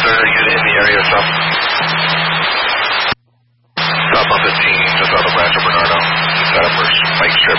other unit in the area or something? South on 15, just out of Rancho Bernardo. Set up for Spike Strip.